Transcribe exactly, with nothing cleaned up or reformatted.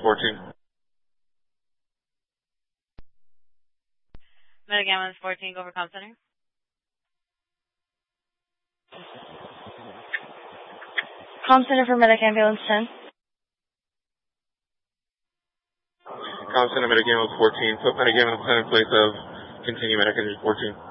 fourteen. Medic Ambulance fourteen, go for comm center. Comm center for Medic Ambulance ten. Comm center, Medic Ambulance fourteen. Put Medic Ambulance ten in place of continue Medic Ambulance fourteen.